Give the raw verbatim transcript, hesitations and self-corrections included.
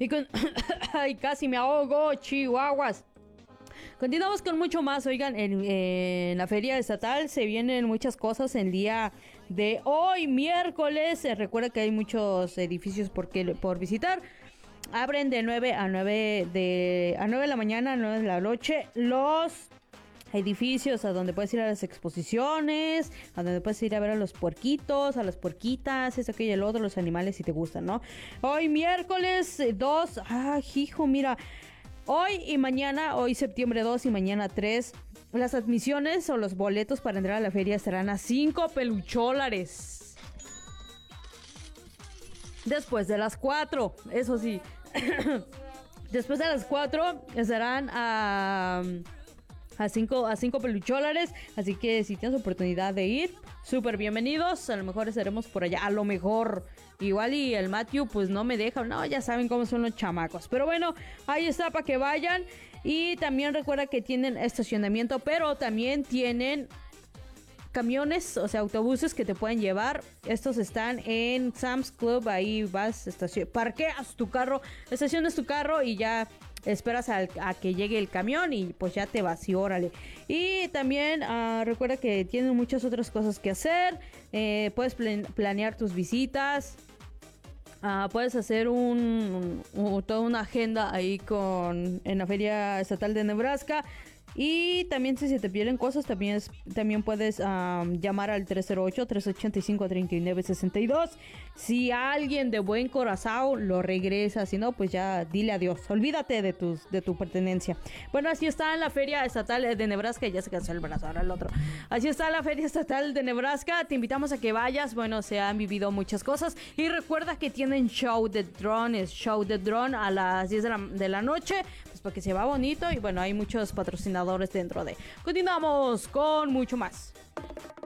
Y con... Ay, casi me ahogo, chihuahuas. Continuamos con mucho más. Oigan, en, en la feria estatal se vienen muchas cosas el día de hoy, miércoles. Eh, recuerda que hay muchos edificios por, que, por visitar. Abren de nueve a nueve de, a nueve de la mañana a nueve de la noche los edificios a donde puedes ir a las exposiciones, a donde puedes ir a ver a los puerquitos, a las puerquitas, eso, aquello y el otro, los animales si te gustan, ¿no? Hoy miércoles dos, ah, hijo, mira, hoy y mañana, hoy septiembre dos y mañana tres, las admisiones o los boletos para entrar a la feria estarán a cinco pelucholares. Después de las cuatro, eso sí. Después de las cuatro estarán a... A cinco, a cinco pelucholares. Así que si tienes oportunidad de ir, súper bienvenidos. A lo mejor estaremos por allá. A lo mejor. Igual y el Matthew pues no me deja. No, ya saben cómo son los chamacos. Pero bueno, ahí está para que vayan. Y también recuerda que tienen estacionamiento. Pero también tienen camiones, o sea, autobuses que te pueden llevar. Estos están en Sam's Club. Ahí vas, estacion- parqueas tu carro, estacionas tu carro y ya esperas a, a que llegue el camión y pues ya te vas y órale. Y también uh, recuerda que tienen muchas otras cosas que hacer. Eh, puedes plan- planear tus visitas. Uh, puedes hacer un, un, un, toda una agenda ahí con en la Feria Estatal de Nebraska. Y también si se te pierden cosas, también, es, también puedes um, llamar al tres cero ocho, tres ocho cinco, tres nueve seis dos. Si alguien de buen corazón lo regresa, si no, pues ya dile adiós. Olvídate de, tus, de tu pertenencia. Bueno, así está en la Feria Estatal de Nebraska. Ya se cansó el brazo, ahora el otro. Así está la Feria Estatal de Nebraska. Te invitamos a que vayas. Bueno, se han vivido muchas cosas. Y recuerda que tienen show de drones. Show de drone a las diez de la, de la noche. Pues para que se va bonito. Y bueno, hay muchos patrocinadores dentro de. Continuamos con mucho más.